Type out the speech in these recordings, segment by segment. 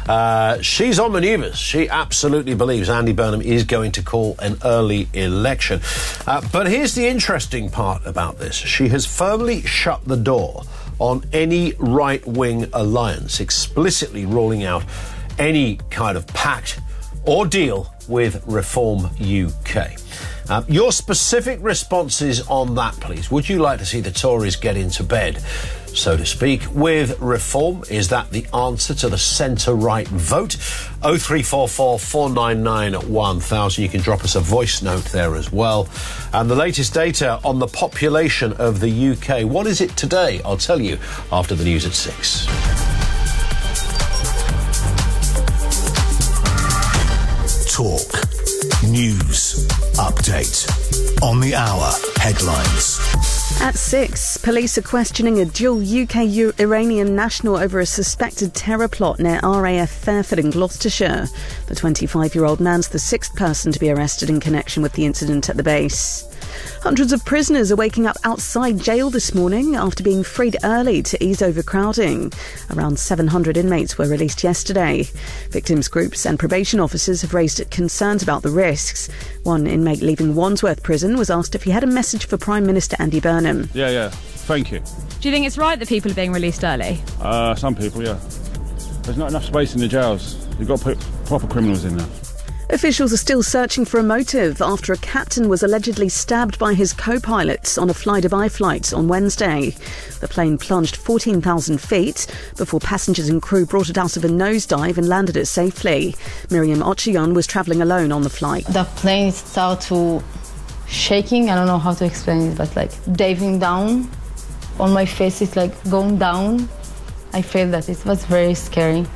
She's on manoeuvres. She absolutely believes Andy Burnham is going to call an early election. But here's the interesting part about this. She has firmly shut the door on any right-wing alliance, explicitly ruling out any kind of pact or deal with Reform UK. Your specific responses on that, please. Would you like to see the Tories get into bed, so to speak, with Reform? Is that the answer to the centre-right vote? 0344 499 1000. You can drop us a voice note there as well. And the latest data on the population of the UK. What is it today? I'll tell you after the news at 6. Talk. News. Update. On the hour. Headlines. At 6, police are questioning a dual UK-Iranian national over a suspected terror plot near RAF Fairford in Gloucestershire. The 25-year-old man's the sixth person to be arrested in connection with the incident at the base. Hundreds of prisoners are waking up outside jail this morning after being freed early to ease overcrowding. Around 700 inmates were released yesterday. Victims groups and probation officers have raised concerns about the risks. One inmate leaving Wandsworth Prison was asked if he had a message for Prime Minister Andy Burnham. Yeah. Thank you. Do you think it's right that people are being released early? Some people, yeah. There's not enough space in the jails. You've got to put proper criminals in there. Officials are still searching for a motive after a captain was allegedly stabbed by his co-pilot on a Fly-Dubai flight on Wednesday. The plane plunged 14,000 feet before passengers and crew brought it out of a nosedive and landed it safely. Miriam Ochion was travelling alone on the flight. The plane started to shaking. I don't know how to explain it, but diving down on my face. It's going down. I feel that it was very scary.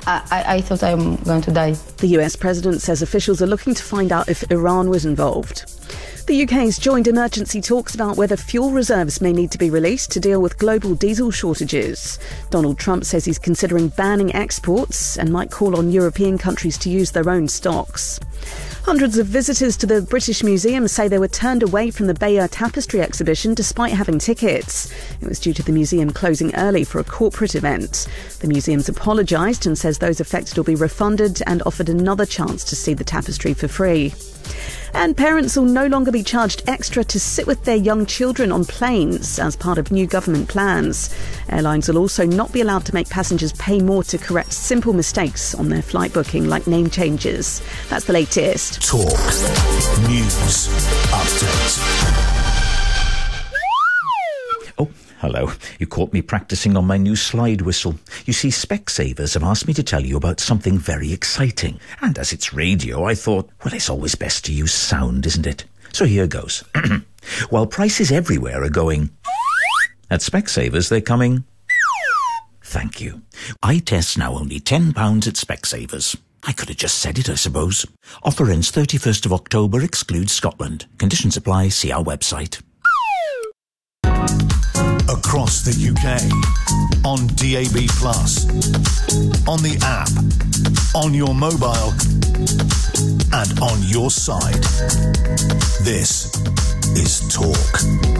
I thought I'm going to die. The US president says officials are looking to find out if Iran was involved. The UK's joined emergency talks about whether fuel reserves may need to be released to deal with global diesel shortages. Donald Trump says he's considering banning exports and might call on European countries to use their own stocks. Hundreds of visitors to the British Museum say they were turned away from the Bayeux Tapestry exhibition despite having tickets. It was due to the museum closing early for a corporate event. The museum's apologised and says those affected will be refunded and offered another chance to see the tapestry for free. And parents will no longer be charged extra to sit with their young children on planes as part of new government plans. Airlines will also not be allowed to make passengers pay more to correct simple mistakes on their flight booking, like name changes. That's the latest. Talk. News. Update. Oh, hello. You caught me practicing on my new slide whistle. You see, Specsavers have asked me to tell you about something very exciting. And as it's radio, I thought, well, it's always best to use sound, isn't it? So here goes. While prices everywhere are going, at Specsavers they're coming. Thank you. Eye tests now only £10 at Specsavers. I could have just said it, I suppose. Offer ends 31st of October, excludes Scotland. Conditions apply, see our website. Across the UK, on DAB+, on the app, on your mobile, and on your side. This is Talk.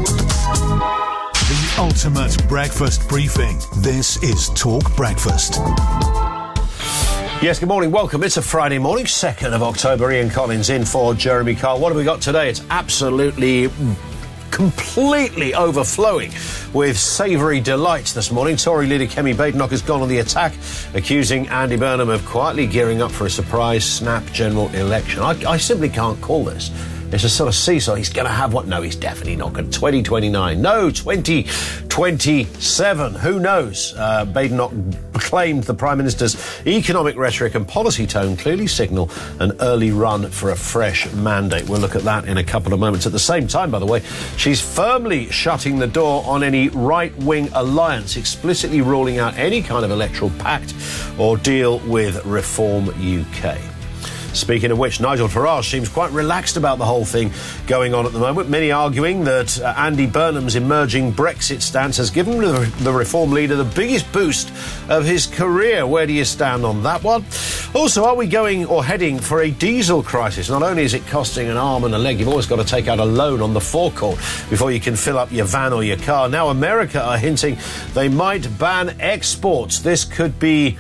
The ultimate breakfast briefing. This is Talk Breakfast. Yes, good morning. Welcome. It's a Friday morning, 2nd of October. Ian Collins in for Jeremy Carl. What have we got today? It's absolutely completely overflowing with savoury delights this morning. Tory leader Kemi Badenoch has gone on the attack, accusing Andy Burnham of quietly gearing up for a surprise snap general election. I simply can't call this. It's a sort of seesaw. He's going to have what? No, he's definitely not going to. 2029. No, 2027. Who knows? Badenoch claimed the Prime Minister's economic rhetoric and policy tone clearly signal an early run for a fresh mandate. We'll look at that in a couple of moments. At the same time, by the way, she's firmly shutting the door on any right-wing alliance, explicitly ruling out any kind of electoral pact or deal with Reform UK. Speaking of which, Nigel Farage seems quite relaxed about the whole thing going on at the moment, many arguing that Andy Burnham's emerging Brexit stance has given the Reform leader the biggest boost of his career. Where do you stand on that one? Also, are we going or heading for a diesel crisis? Not only is it costing an arm and a leg, you've always got to take out a loan on the forecourt before you can fill up your van or your car. Now America are hinting they might ban exports. This could be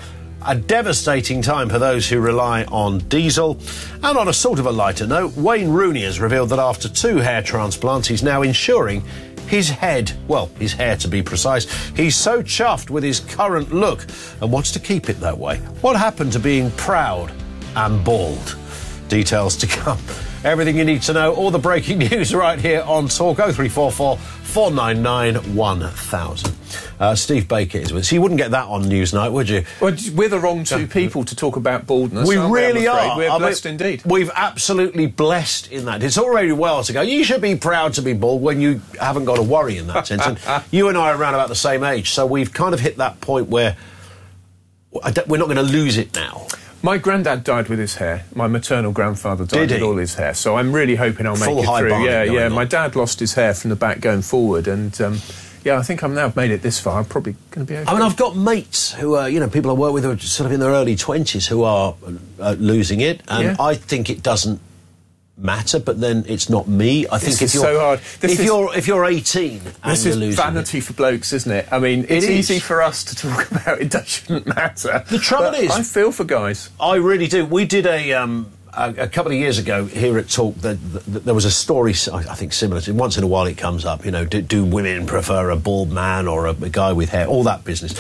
A devastating time for those who rely on diesel. And on a sort of a lighter note, Wayne Rooney has revealed that after 2 hair transplants, he's now insuring his head. Well, his hair to be precise. He's so chuffed with his current look and wants to keep it that way. What happened to being proud and bald? Details to come. Everything you need to know, all the breaking news right here on Talk. 0344 499 1000. Steve Baker is with us. You wouldn't get that on Newsnight, would you? Well, we're the wrong two people to talk about baldness. We really are. We're blessed indeed. We've absolutely blessed in that. It's already well to go. You should be proud to be bald when you haven't got to worry in that sense. And you and I are around about the same age, so we've kind of hit that point where we're not going to lose it now. My granddad died with his hair. My maternal grandfather died with all his hair. So I'm really hoping I'll make it through. Yeah. My dad lost his hair from the back going forward, and I think I've made it this far. I'm probably going to be okay. I mean, I've got mates who are, people I work with who are sort of in their early 20s who are losing it, and I think it doesn't matter, but then it's not me. I think if you're so hard. If you're 18 and this you're is losing vanity for blokes, isn't it? I mean, it's easy for us to talk about it shouldn't matter. The trouble is, I feel for guys. I really do. We did a couple of years ago here at Talk. There was a story I think similar to. Once in a while it comes up. Do women prefer a bald man or a guy with hair? All that business.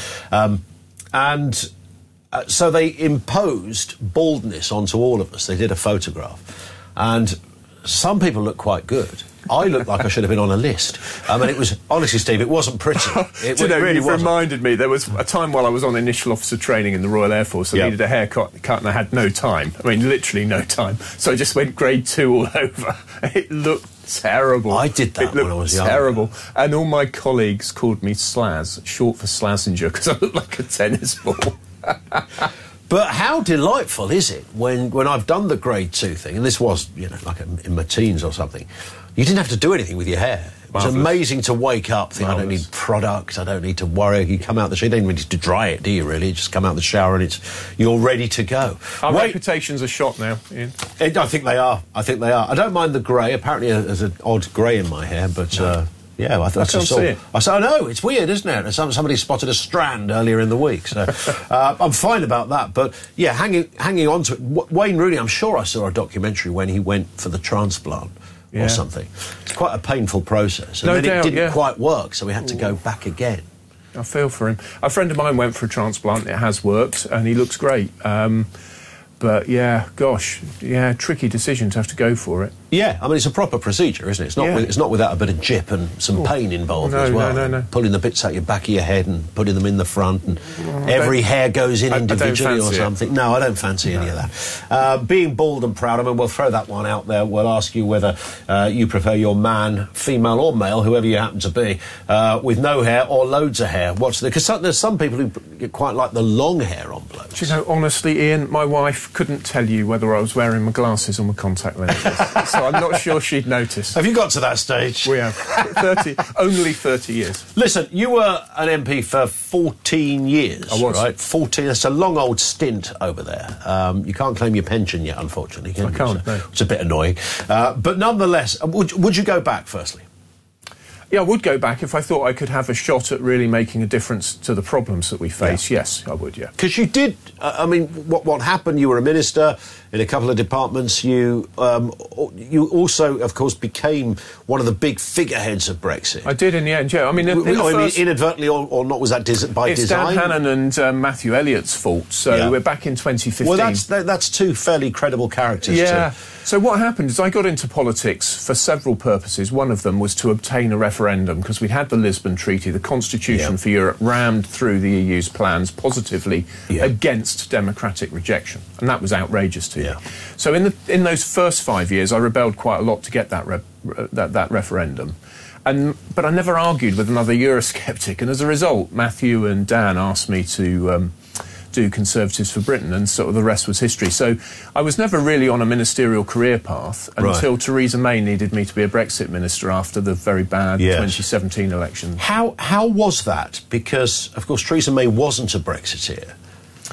So they imposed baldness onto all of us. They did a photograph. And some people look quite good. I looked like I should have been on a list. I mean, it was, honestly, Steve, it wasn't pretty. It really you've reminded me, there was a time while I was on initial officer training in the Royal Air Force, I needed a haircut and I had no time. I mean, literally no time. So I just went grade 2 all over. It looked terrible. I did that when I was young. Terrible. And all my colleagues called me Slaz, short for Slazenger, because I looked like a tennis ball. But how delightful is it when I've done the grade 2 thing, and this was, like in my teens or something, you didn't have to do anything with your hair. It was amazing to wake up, think, I don't need product, I don't need to worry. You come out the shower, you don't even need to dry it, do you really? You just come out the shower and you're ready to go. Our reputations are shot now, Ian. I think they are. I don't mind the grey. Apparently there's an odd grey in my hair, but... yeah, I can't see it. I know, it's weird, isn't it? Somebody spotted a strand earlier in the week, so I'm fine about that. But, yeah, hanging on to it. Wayne Rooney, I'm sure I saw a documentary when he went for the transplant or something. It's quite a painful process. And then it didn't quite work, so we had to go back again. I feel for him. A friend of mine went for a transplant. It has worked, and he looks great. But, tricky decision to have to go for it. Yeah, I mean, it's a proper procedure, isn't it? It's not without a bit of jip and some pain involved as well. No. Pulling the bits out your back of your head and putting them in the front, and every hair goes in individually or something. No, I don't fancy any of that. Being bald and proud, I mean, we'll throw that one out there. We'll ask you whether you prefer your man, female or male, whoever you happen to be, with no hair or loads of hair. Because there's some people who quite like the long hair on blokes. Do you know, honestly, Ian, my wife couldn't tell you whether I was wearing my glasses or my contact lenses. So I'm not sure she'd notice. Have you got to that stage? We have. Only 30 years. Listen, you were an MP for 14 years. I was. Right? 14, that's a long old stint over there. You can't claim your pension yet, unfortunately, can you? I can't, no. It's a bit annoying. But nonetheless, would you go back, firstly? Yeah, I would go back if I thought I could have a shot at really making a difference to the problems that we face. Yeah. Yes, I would, yeah. Because you did, what happened, you were a minister in a couple of departments. You also, of course, became one of the big figureheads of Brexit. I did in the end, yeah. I mean, inadvertently or not, was that by design? It's Dan Hannan and Matthew Elliott's fault, so we're back in 2015. Well, that's two fairly credible characters. Yeah. So what happened is I got into politics for several purposes. One of them was to obtain a referendum, because we'd had the Lisbon Treaty, the Constitution for Europe, rammed through the EU's plans positively against democratic rejection. And that was outrageous to me. So in those first 5 years, I rebelled quite a lot to get that referendum. But I never argued with another Eurosceptic. And as a result, Matthew and Dan asked me to... do Conservatives for Britain, and sort of the rest was history. So I was never really on a ministerial career path until Theresa May needed me to be a Brexit minister after the very bad 2017 election. How was that? Because, of course, Theresa May wasn't a Brexiteer.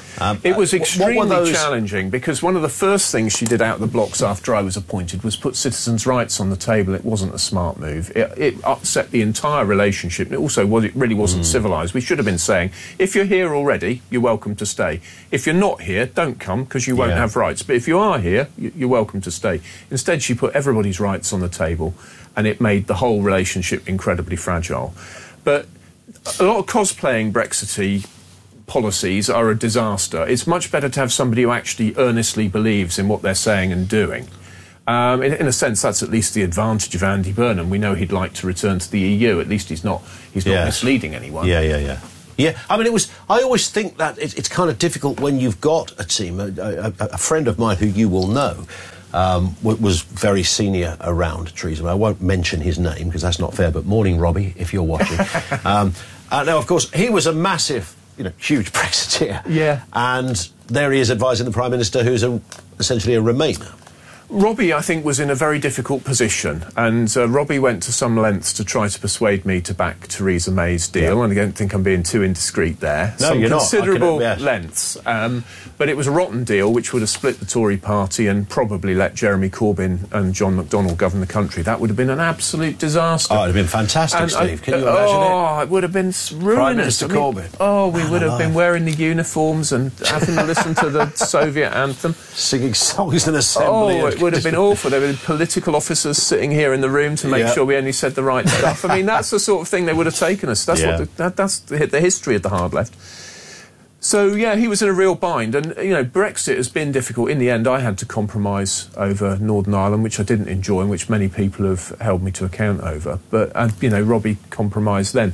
It was extremely challenging because one of the first things she did out of the blocks after I was appointed was put citizens' rights on the table. It wasn't a smart move. It upset the entire relationship. And it really wasn't civilised. We should have been saying, if you're here already, you're welcome to stay. If you're not here, don't come because you won't have rights. But if you are here, you're welcome to stay. Instead, she put everybody's rights on the table and it made the whole relationship incredibly fragile. But a lot of cosplaying Brexity policies are a disaster. It's much better to have somebody who actually earnestly believes in what they're saying and doing. In a sense, that's at least the advantage of Andy Burnham. We know he'd like to return to the EU. At least he's not misleading anyone. Yeah, I mean, I always think that it's kind of difficult when you've got a team. A friend of mine who you will know was very senior around Theresa May. I won't mention his name because that's not fair, but morning, Robbie, if you're watching. Now, of course, he was a massive, huge Brexiteer. Yeah. And there he is advising the Prime Minister, who's essentially a Remainer. Robbie, I think, was in a very difficult position, and Robbie went to some lengths to try to persuade me to back Theresa May's deal, and I don't think I'm being too indiscreet there. No, some you're considerable not. lengths, but it was a rotten deal which would have split the Tory party and probably let Jeremy Corbyn and John McDonnell govern the country. That would have been an absolute disaster. Oh, it would have been fantastic, Steve. Can you imagine it? Oh, it would have been ruinous. Prime Minister Corbyn. Oh, we would have been wearing the uniforms and having to listen to the Soviet anthem. Singing songs in assembly. Oh, it would have been awful. There were political officers sitting here in the room to make sure we only said the right stuff. I mean, that's the sort of thing they would have taken us. That's that's the history of the hard left. So, yeah, he was in a real bind. And, Brexit has been difficult. In the end, I had to compromise over Northern Ireland, which I didn't enjoy and which many people have held me to account over. But, Robbie compromised then.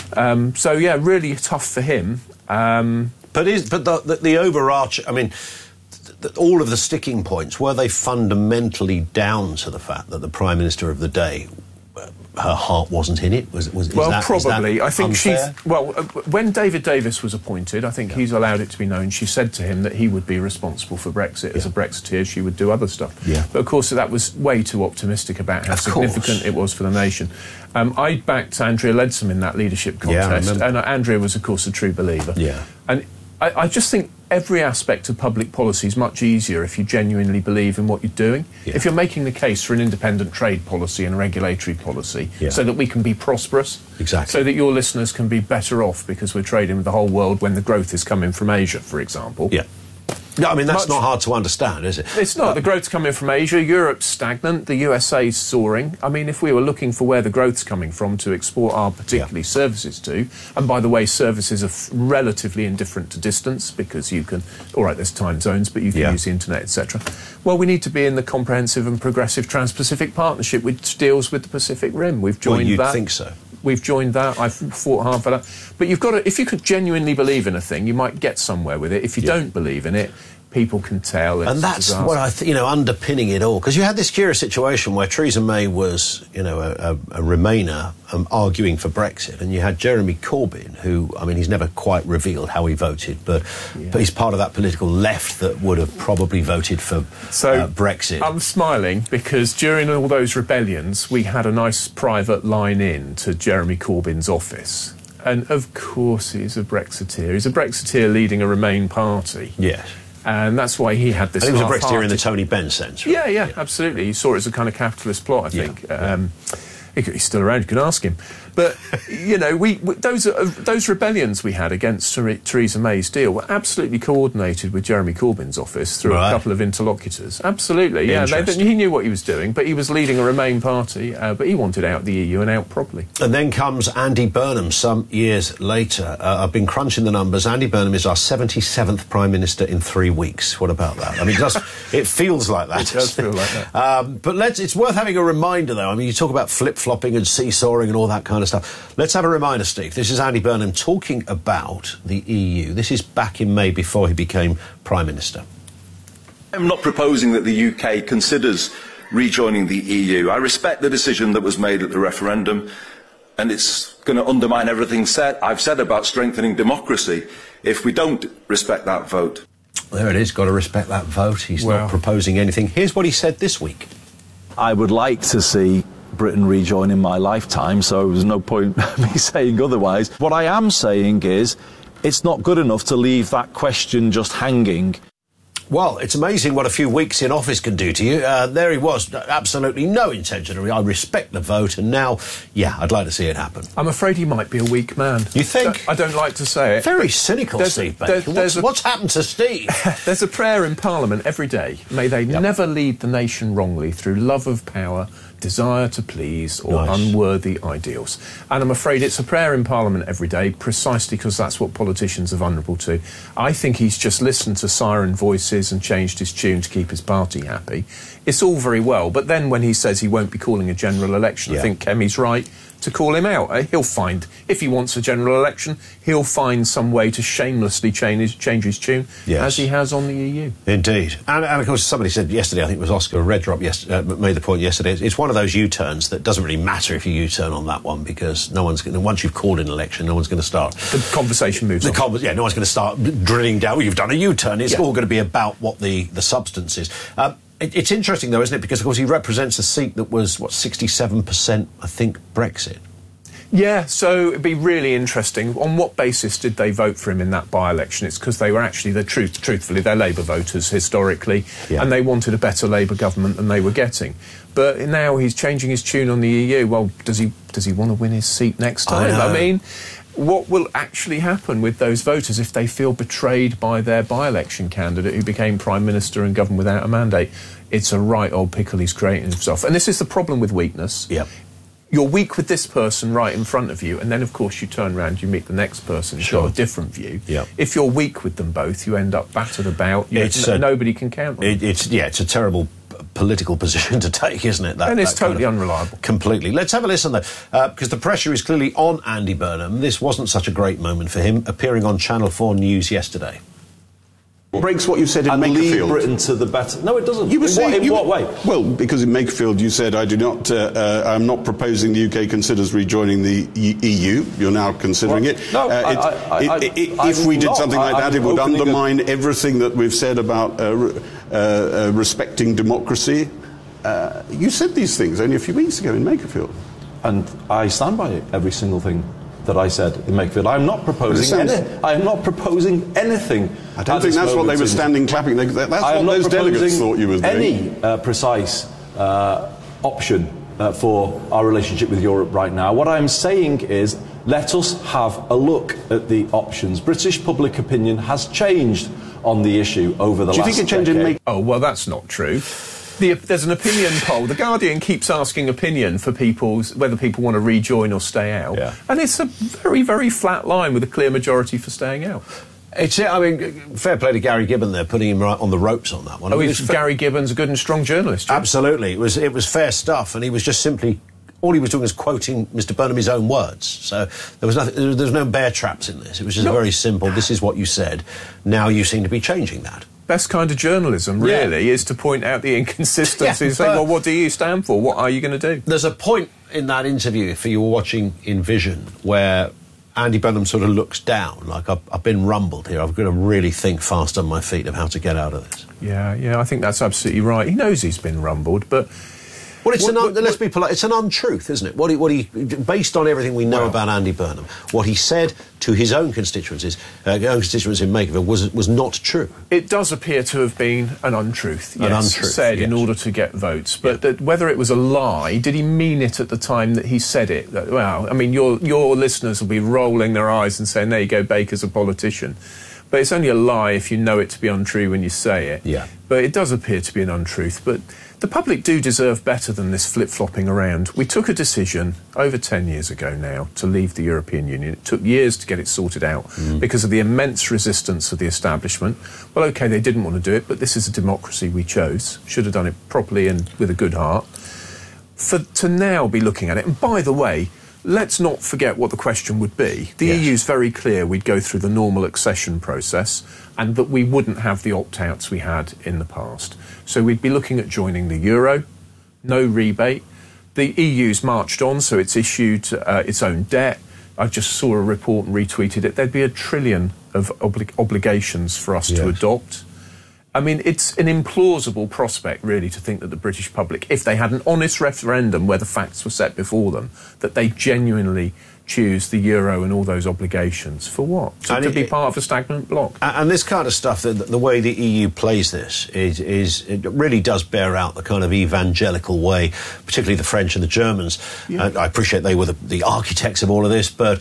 Really tough for him. But the overarching... I mean... all of the sticking points, were they fundamentally down to the fact that the Prime Minister of the day, her heart wasn't in it? Probably. I think unfair? when David Davis was appointed, I think he's allowed it to be known, she said to him that he would be responsible for Brexit. As a Brexiteer, she would do other stuff. Yeah. But, of course, that was way too optimistic about how significant it was for the nation. I backed Andrea Leadsom in that leadership contest, and Andrea was, of course, a true believer. Yeah. And I just think every aspect of public policy is much easier if you genuinely believe in what you're doing. Yeah. If you're making the case for an independent trade policy and regulatory policy so that we can be prosperous, so that your listeners can be better off because we're trading with the whole world when the growth is coming from Asia, for example. Yeah. No, I mean, that's not hard to understand, is it? It's not. The growth's coming from Asia. Europe's stagnant. The USA's soaring. I mean, if we were looking for where the growth's coming from to export our particularly services to, and by the way, services are relatively indifferent to distance because you can, all right, there's time zones, but you can use the internet, etc. Well, we need to be in the comprehensive and progressive Trans-Pacific Partnership, which deals with the Pacific Rim. We've joined that. Well, you'd think so. We've joined that. I've fought hard for that. But you've got to, if you could genuinely believe in a thing, you might get somewhere with it. If you don't believe in it, people can tell. And that's what I think, underpinning it all. Because you had this curious situation where Theresa May was, a Remainer arguing for Brexit, and you had Jeremy Corbyn, who, I mean, he's never quite revealed how he voted, but he's part of that political left that would have probably voted for Brexit. I'm smiling because during all those rebellions, we had a nice private line in to Jeremy Corbyn's office. And, of course, he's a Brexiteer. He's a Brexiteer leading a Remain party. Yes. And that's why he had this. I think he was a Brexiteer in the Tony Benn sense. Right? Yeah, absolutely. He saw it as a kind of capitalist plot, I think. He's still around, you can ask him. But, those rebellions we had against Theresa May's deal were absolutely coordinated with Jeremy Corbyn's office through a couple of interlocutors. Absolutely, he knew what he was doing, but he was leading a Remain party, but he wanted out the EU and out properly. And then comes Andy Burnham some years later. I've been crunching the numbers. Andy Burnham is our 77th Prime Minister in 3 weeks. What about that? I mean, it feels like that. It does feel like that. But it's worth having a reminder, though. I mean, you talk about flip-flopping and seesawing and all that kind of stuff. Let's have a reminder, Steve. This is Andy Burnham talking about the EU. This is back in May before he became Prime Minister. I'm not proposing that the UK considers rejoining the EU. I respect the decision that was made at the referendum, and it's going to undermine everything I've said about strengthening democracy if we don't respect that vote. There it is, got to respect that vote. He's not proposing anything. Here's what he said this week. I would like to see Britain rejoin in my lifetime, so there's no point me saying otherwise. What I am saying is, it's not good enough to leave that question just hanging. Well, it's amazing what a few weeks in office can do to you. There he was, absolutely no intention. I respect the vote, and now, yeah, I'd like to see it happen. I'm afraid he might be a weak man. You think? I don't like to say it. Very cynical, Steve Baker. What's happened to Steve? There's a prayer in Parliament every day. May they never lead the nation wrongly through love of power, desire to please, or unworthy ideals. And I'm afraid it's a prayer in Parliament every day, precisely because that's what politicians are vulnerable to. I think he's just listened to siren voices and changed his tune to keep his party happy. It's all very well, but then when he says he won't be calling a general election, I think Kemi's right to call him out. He'll find, if he wants a general election, he'll find some way to shamelessly change his tune, as he has on the EU. Indeed. And of course, somebody said yesterday, I think it was Oscar Redrop made the point yesterday, it's one of those U-turns that doesn't really matter if you U-turn on that one, because no one's going to, once you've called an election, no one's going to start... The conversation moves on. No one's going to start drilling down, well, you've done a U-turn. It's all going to be about what the substance is. It's interesting, though, isn't it? Because, of course, he represents a seat that was, 67%, I think, Brexit. Yeah, so it'd be really interesting. On what basis did they vote for him in that by-election? It's because they were actually, truthfully, they're Labour voters historically, and they wanted a better Labour government than they were getting. But now he's changing his tune on the EU. Well, does he want to win his seat next time? I mean, what will actually happen with those voters if they feel betrayed by their by-election candidate who became Prime Minister and governed without a mandate? It's a right old pickle he's creating himself. And this is the problem with weakness. You're weak with this person right in front of you, and then, of course, you turn around, you meet the next person who's got a different view. If you're weak with them both, you end up battered about. Nobody can count on it's a terrible political position to take, isn't it? And it's totally unreliable. Completely. Let's have a listen, though, because the pressure is clearly on Andy Burnham. This wasn't such a great moment for him, appearing on Channel 4 News yesterday. Breaks what you said in Makerfield. Lead Britain to the better. No, it doesn't. You were saying, in what way? Well, because in Makerfield you said, I'm not proposing the UK considers rejoining the EU. You're now considering it. No, if we did something like that, it would undermine everything that we've said about respecting democracy. You said these things only a few weeks ago in Makerfield. And I stand by it, every single thing that I said in Makerfield. I'm not proposing anything. I don't think that's what they were standing clapping. That's what those delegates thought you were doing. Any precise option for our relationship with Europe right now. What I'm saying is, let us have a look at the options. British public opinion has changed on the issue over the last decade. Do you think it changed in Makerfield? Oh, well, that's not true. There's an opinion poll. The Guardian keeps asking opinion for whether people want to rejoin or stay out. And it's a very, very flat line with a clear majority for staying out. Fair play to Gary Gibbon there, putting him right on the ropes on that one. Gary Gibbon's a good and strong journalist. Jim. Absolutely. It was fair stuff, and he was just simply... All he was doing was quoting Mr. Burnham's own words. So there was no bear traps in this. It was just very simple. This is what you said. Now you seem to be changing that. Best kind of journalism, really, is to point out the inconsistencies and say, well, what do you stand for? What are you going to do? There's a point in that interview, if you were watching in Vision, where Andy Burnham sort of looks down, like, I've been rumbled here. I've got to really think fast on my feet of how to get out of this. Yeah, I think that's absolutely right. He knows he's been rumbled, but... Well, let's be polite. It's an untruth, isn't it? What he based on everything we know about Andy Burnham, what he said to his own constituents in Makerfield was not true. It does appear to have been an untruth. Said in order to get votes. But whether it was a lie, did he mean it at the time that he said it? Well, I mean, your listeners will be rolling their eyes and saying, "There you go, Baker's a politician." But it's only a lie if you know it to be untrue when you say it. But it does appear to be an untruth. But the public do deserve better than this flip-flopping around. We took a decision over 10 years ago now to leave the European Union. It took years to get it sorted out because of the immense resistance of the establishment. Well, OK, they didn't want to do it, but this is a democracy we chose. Should have done it properly and with a good heart. To now be looking at it, and by the way, let's not forget what the question would be. The EU's very clear we'd go through the normal accession process and that we wouldn't have the opt-outs we had in the past. So we'd be looking at joining the euro, no rebate. The EU's marched on, so it's issued its own debt. I just saw a report and retweeted it. There'd be $1 trillion of obligations for us to adopt. I mean, it's an implausible prospect, really, to think that the British public, if they had an honest referendum where the facts were set before them, that they genuinely choose the euro and all those obligations. For what? To be part of a stagnant bloc. And this kind of stuff, the way the EU plays this, it really does bear out the kind of evangelical way, particularly the French and the Germans. Yeah. I appreciate they were the architects of all of this, but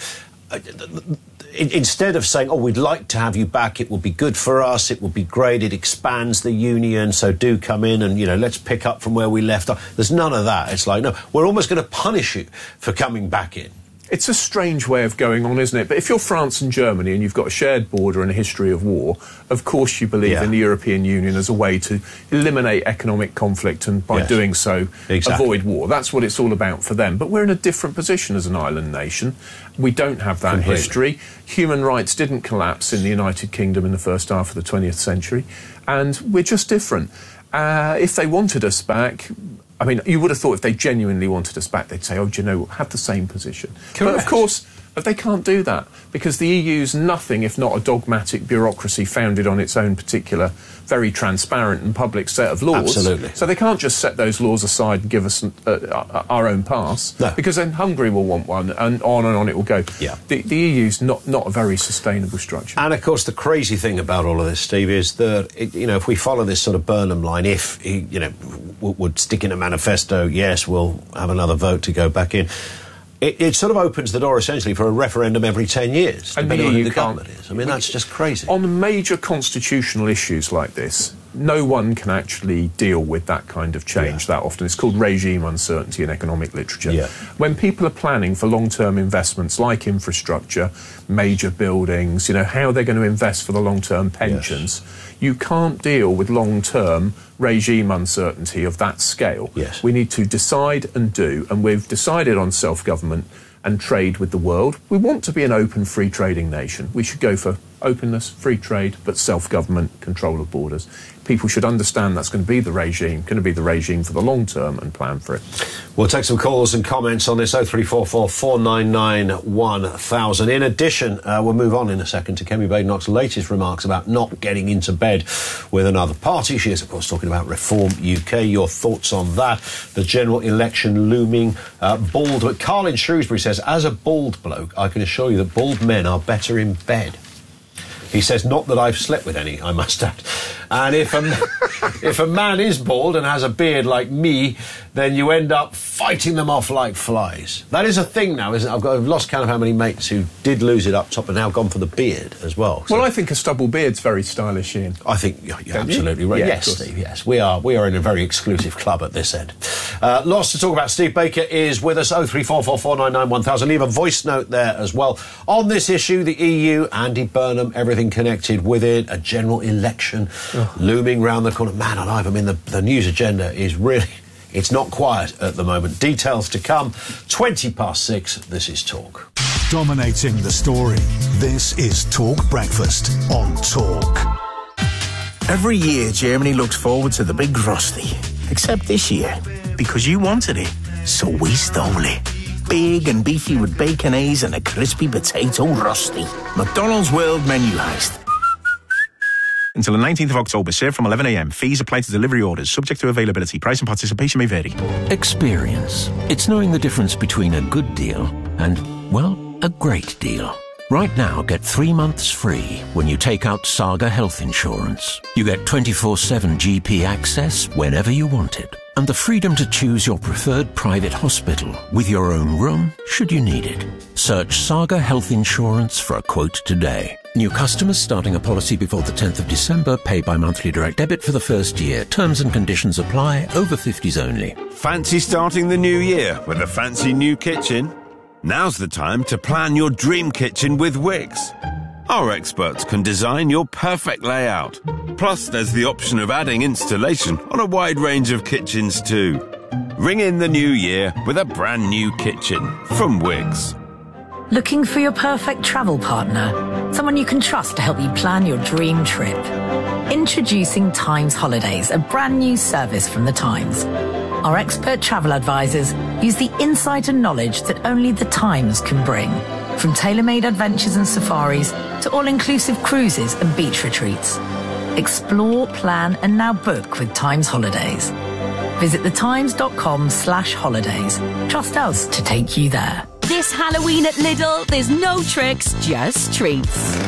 instead of saying, we'd like to have you back, it will be good for us, it will be great, it expands the union, so do come in and, let's pick up from where we left off. There's none of that. It's like, no, we're almost going to punish you for coming back in. It's a strange way of going on, isn't it? But if you're France and Germany and you've got a shared border and a history of war, of course you believe in the European Union as a way to eliminate economic conflict and by doing so avoid war. That's what it's all about for them. But we're in a different position as an island nation. We don't have that history. Human rights didn't collapse in the United Kingdom in the first half of the 20th century. And we're just different. If they wanted us back, I mean, you would have thought if they genuinely wanted us back, they'd say, do you know, have the same position. Correct. But of course, they can't do that because the EU's nothing if not a dogmatic bureaucracy founded on its own particular, very transparent and public set of laws. Absolutely. So they can't just set those laws aside and give us our own pass. No. Because then Hungary will want one and on it will go. Yeah. The EU's not a very sustainable structure. And of course, the crazy thing about all of this, Steve, is that if we follow this sort of Burnham line, if he would stick in a manifesto, yes, we'll have another vote to go back in. It sort of opens the door, essentially, for a referendum every 10 years, depending on who the government is. I mean, that's just crazy. On major constitutional issues like this, no one can actually deal with that kind of change that often. It's called regime uncertainty in economic literature. Yeah. When people are planning for long-term investments like infrastructure, major buildings, how they're going to invest for the long-term pensions, you can't deal with long-term regime uncertainty of that scale. Yes. We need to decide and do, and we've decided on self-government and trade with the world. We want to be an open, free trading nation. We should go for openness, free trade, but self-government, control of borders. People should understand that's going to be the regime for the long term and plan for it. We'll take some calls and comments on this 0344 499 1000. In addition, we'll move on in a second to Kemi Badenoch's latest remarks about not getting into bed with another party. She is, of course, talking about Reform UK. Your thoughts on that? The general election looming. Bald, but Carl in Shrewsbury says, as a bald bloke, I can assure you that bald men are better in bed. He says, not that I've slept with any, I must add. And if a man is bald and has a beard like me, then you end up fighting them off like flies. That is a thing now, isn't it? I've lost count of how many mates who did lose it up top and now gone for the beard as well. So, well, I think a stubble beard's very stylish, Ian. I think you're absolutely right. Yeah, yes, Steve, yes. We are in a very exclusive club at this end. Lots to talk about. Steve Baker is with us, 0344 499 1000. Leave a voice note there as well. On this issue, the EU, Andy Burnham, everything connected with it, a general election looming round the corner. Man alive, I mean, the news agenda is really... It's not quiet at the moment. Details to come. 6:20. This is Talk. Dominating the story. This is Talk Breakfast on Talk. Every year, Germany looks forward to the big Frosty. Except this year, because you wanted it, so we stole it. Big and beefy with bacon A's and a crispy potato rusty. McDonald's World Menu Heist. Until the 19th of October, served from 11 a.m. Fees apply to delivery orders, subject to availability. Price and participation may vary. Experience. It's knowing the difference between a good deal and, well, a great deal. Right now, get 3 months free when you take out Saga Health Insurance. You get 24/7 GP access whenever you want it, and the freedom to choose your preferred private hospital with your own room should you need it. Search Saga Health Insurance for a quote today. New customers starting a policy before the 10th of December pay by monthly direct debit for the first year. Terms and conditions apply. Over 50s only. Fancy starting the new year with a fancy new kitchen? Now's the time to plan your dream kitchen with Wix. Our experts can design your perfect layout. Plus, there's the option of adding installation on a wide range of kitchens too. Ring in the new year with a brand new kitchen from Wix. Looking for your perfect travel partner? Someone you can trust to help you plan your dream trip? Introducing Times Holidays, a brand new service from the Times. Our expert travel advisors use the insight and knowledge that only the Times can bring. From tailor-made adventures and safaris to all-inclusive cruises and beach retreats. Explore, plan and now book with Times Holidays. Visit thetimes.com/holidays. Trust us to take you there. This Halloween at Lidl, there's no tricks, just treats.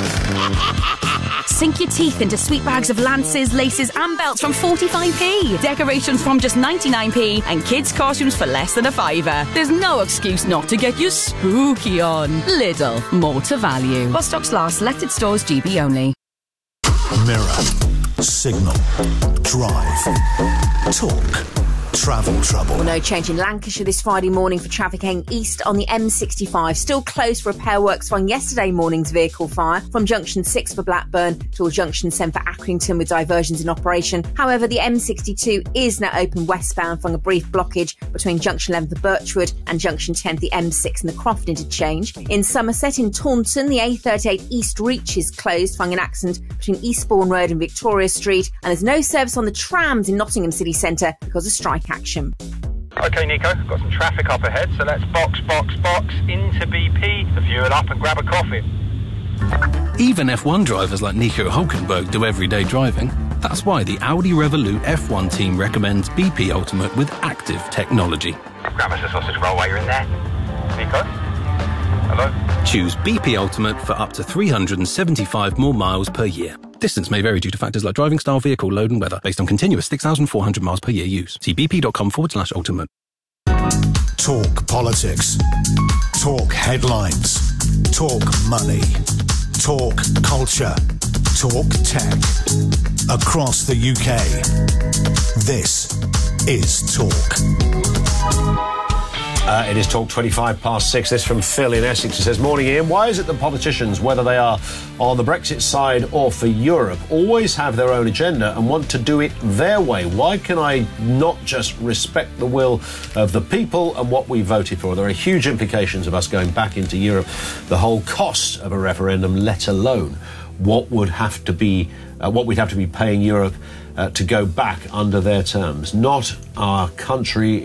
Sink your teeth into sweet bags of lances, laces and belts from 45p. Decorations from just 99p and kids' costumes for less than a fiver. There's no excuse not to get you spooky on. Lidl, more to value. While stocks last, selected stores GB only. Mirror, signal, drive, talk, travel trouble. Well, no change in Lancashire this Friday morning for traffic heading east on the M65. Still closed for repair works following yesterday morning's vehicle fire from junction 6 for Blackburn to junction 7 for Accrington with diversions in operation. However, the M62 is now open westbound following a brief blockage between junction 11 for Birchwood and junction 10 for the M6 and the Croft interchange. In Somerset, in Taunton, the A38 East Reach is closed following an accident between Eastbourne Road and Victoria Street, and there's no service on the trams in Nottingham City Centre because of strike action. OK, Nico, got some traffic up ahead, so let's box into BP, the fuel up and grab a coffee. Even F1 drivers like Nico Hülkenberg do everyday driving. That's why the Audi Revolut F1 team recommends BP Ultimate with active technology. Grab us a sausage roll while you're in there. Nico? Hello? Choose BP Ultimate for up to 375 more miles per year. Distance may vary due to factors like driving style, vehicle, load and weather, based on continuous 6,400 miles per year use. See bp.com/ultimate. Talk politics. Talk headlines. Talk money. Talk culture. Talk tech. Across the UK. This is Talk. It is Talk 6:25. This from Phil in Essex. He says, morning Ian, why is it that politicians, whether they are on the Brexit side or for Europe, always have their own agenda and want to do it their way? Why can I not just respect the will of the people and what we voted for? There are huge implications of us going back into Europe. The whole cost of a referendum, let alone what we'd have to be paying Europe to go back under their terms. Not our own country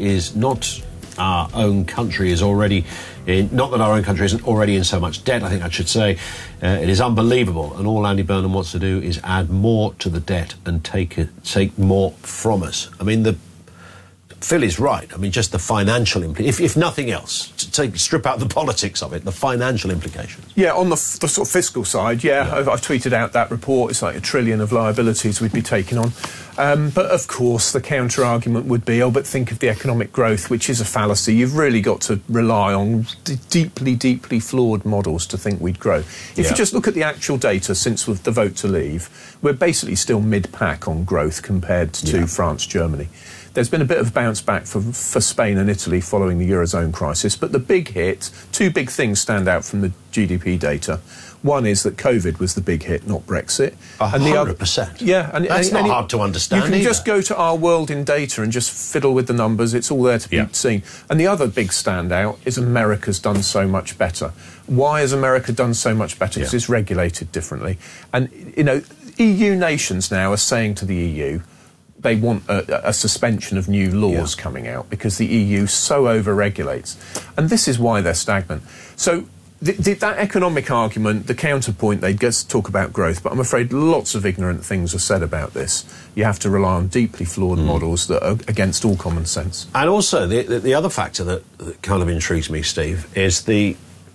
is already in, not that our own country isn't already in so much debt, I think I should say. It is unbelievable, and all Andy Burnham wants to do is add more to the debt and take more from us. I mean, Phil is right. I mean, just the financial if nothing else, strip out the politics of it, the financial implications. Yeah, on the sort of fiscal side, I've tweeted out that report. It's like $1 trillion of liabilities we'd be taking on. But of course, the counter-argument would be, but think of the economic growth, which is a fallacy. You've really got to rely on deeply, deeply flawed models to think we'd grow. If you just look at the actual data since the vote to leave, we're basically still mid-pack on growth compared to France, Germany. There's been a bit of a bounce back for Spain and Italy following the Eurozone crisis, but the big hit, two big things stand out from the GDP data. One is that COVID was the big hit, not Brexit. 100%. Yeah. And that's not hard to understand. You can just go to Our World in Data and just fiddle with the numbers. It's all there to be seen. And the other big standout is America's done so much better. Why has America done so much better? Because it's regulated differently. And, EU nations now are saying to the EU, they want a suspension of new laws coming out because the EU so over-regulates. And this is why they're stagnant. So that economic argument, the counterpoint, they'd get to talk about growth, but I'm afraid lots of ignorant things are said about this. You have to rely on deeply flawed models that are against all common sense. And also, the other factor that kind of intrigues me, Steve, is the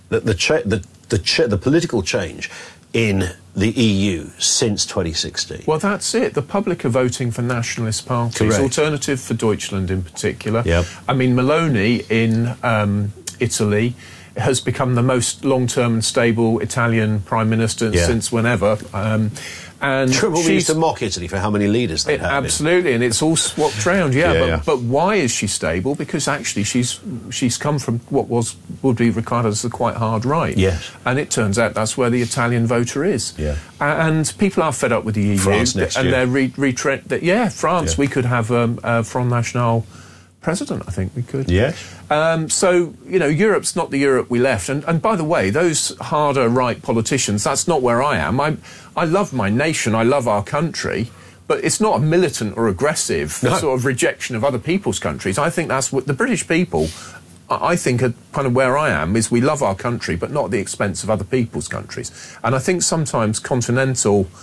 political change in the EU since 2016. Well, that's it. The public are voting for nationalist parties. Correct. Alternative for Deutschland in particular. Yep. I mean, Meloni in Italy has become the most long-term and stable Italian prime minister since whenever. And we used to mock Italy for how many leaders they had. Absolutely, and it's all swapped round, But why is she stable? Because actually she's come from what would be regarded as the quite hard right. Yes. And it turns out that's where the Italian voter is. Yeah. And people are fed up with the EU. France next year. They're France. Yeah. We could have a Front National president, I think we could. Yes. So, Europe's not the Europe we left. And by the way, those harder right politicians, that's not where I am. I love my nation, I love our country, but it's not a militant or aggressive sort of rejection of other people's countries. I think that's what the British people, I think, are kind of where I am, is we love our country, but not at the expense of other people's countries. And I think sometimes continental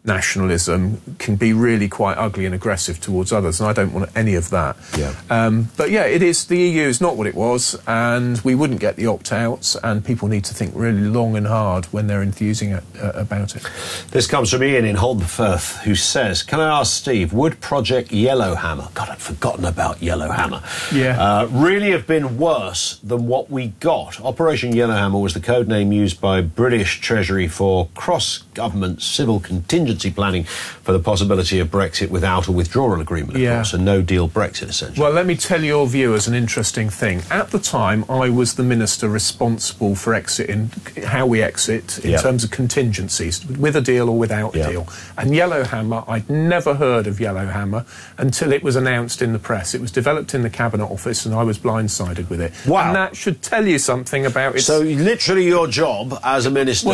nationalism can be really quite ugly and aggressive towards others, and I don't want any of that. But yeah, it is. The EU is not what it was, and we wouldn't get the opt-outs, and people need to think really long and hard when they're enthusing about it. This comes from Ian in Holden Firth, who says, can I ask Steve, would Project Yellowhammer, God, I'd forgotten about Yellowhammer, really have been worse than what we got? Operation Yellowhammer was the code name used by British Treasury for cross-government civil contingency planning for the possibility of Brexit without a withdrawal agreement, of course, a no-deal Brexit, essentially. Well, let me tell your viewers an interesting thing. At the time, I was the minister responsible for exiting, how we exit in terms of contingencies, with a deal or without a deal. And Yellowhammer, I'd never heard of Yellowhammer until it was announced in the press. It was developed in the Cabinet Office, and I was blindsided with it. Wow. And that should tell you something about it. So, literally, your job as a minister